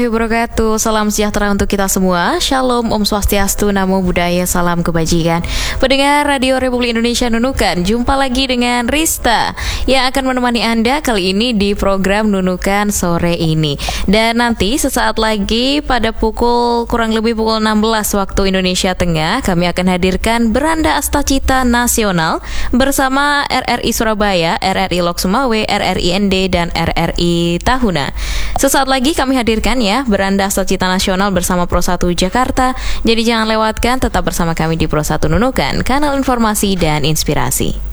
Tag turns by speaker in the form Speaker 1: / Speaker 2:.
Speaker 1: Wabarakatuh. Salam sejahtera untuk kita semua. Shalom, Om Swastiastu, Namo Buddhaya, salam kebajikan. Pendengar Radio Republik Indonesia Nunukan, jumpa lagi dengan Rista yang akan menemani Anda kali ini di program Nunukan sore ini. Dan nanti sesaat lagi pada kurang lebih pukul 16 waktu Indonesia Tengah, kami akan hadirkan Beranda Astacita Nasional bersama RRI Surabaya, RRI Lok Sumawe, RRI ND, dan RRI Tahuna. Sesaat lagi kami hadirkan ya Beranda Astacita Nasional bersama Pro 1 Jakarta. Jadi jangan lewatkan, tetap bersama kami di Pro 1 Nunukan, kanal informasi dan inspirasi.